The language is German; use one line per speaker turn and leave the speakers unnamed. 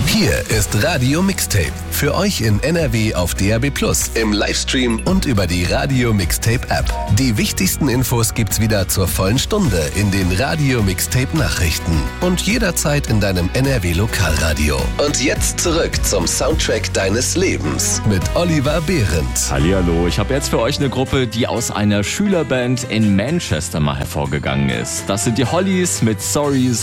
Hier ist Radio Mixtape. Für euch in NRW auf DAB+, im Livestream und über die Radio Mixtape App. Die wichtigsten Infos gibt's wieder zur vollen Stunde in den Radio Mixtape Nachrichten. Und jederzeit in deinem NRW Lokalradio. Und jetzt zurück zum Soundtrack deines Lebens mit Oliver Behrendt.
Hallihallo, ich habe jetzt für euch eine Gruppe, die aus einer Schülerband in Manchester mal hervorgegangen ist. Das sind die Hollies mit Sorry.